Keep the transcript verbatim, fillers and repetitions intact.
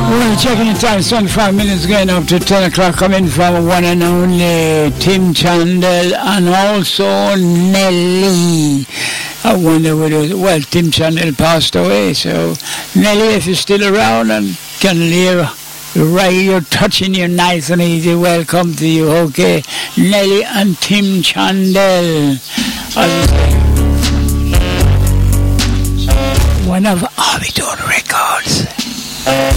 Well, checking the time, twenty-five minutes going up to ten o'clock, coming from one and only Tim Chandel and also Nelly. I wonder what it was. Well, Tim Chandel passed away, so Nelly, if you're still around and can hear right, you're touching you nice and easy, welcome to you, okay? Nelly and Tim Chandel. One of Abidon Records.